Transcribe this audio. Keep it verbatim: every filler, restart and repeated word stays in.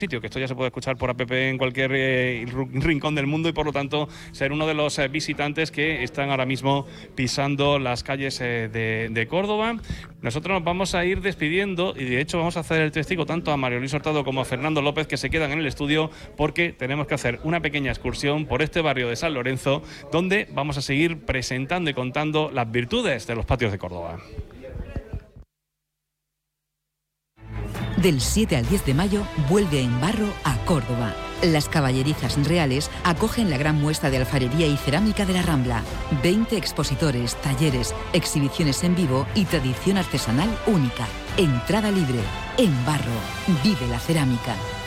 sitio, que esto ya se puede escuchar por app en cualquier eh, rincón del mundo y por lo tanto ser uno de los eh, visitantes que están ahora mismo pisando las calles eh, de, de Córdoba. Nosotros nos vamos a ir despidiendo y de hecho vamos a hacer el testigo tanto a Mario Luis Hurtado como a Fernando López, que se quedan en el estudio porque tenemos que hacer una pequeña excursión por este barrio de San Lorenzo, donde vamos a seguir presentando y contando las virtudes de los patios de Córdoba. Del siete al diez de mayo vuelve Embarro a Córdoba. Las caballerizas reales acogen la gran muestra de alfarería y cerámica de la Rambla. veinte expositores, talleres, exhibiciones en vivo y tradición artesanal única. Entrada libre. Embarro. Vive la cerámica.